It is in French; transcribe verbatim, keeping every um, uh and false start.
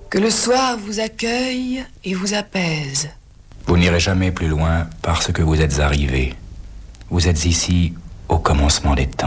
Que le soir vous accueille et vous apaise. Vous n'irez jamais plus loin parce que vous êtes arrivé. Vous êtes ici au commencement des temps.